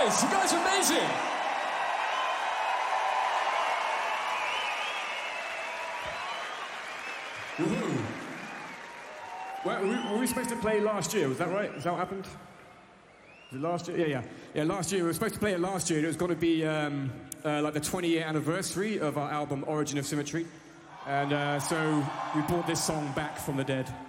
guys. You guys are amazing. Woohoo. Were we supposed to play last year? Was that right? Is that what happened? Was it last year? Yeah, last year. We were supposed to play it last year. It was going to be like the 20-year anniversary of our album Origin of Symmetry. And so we brought this song back from the dead.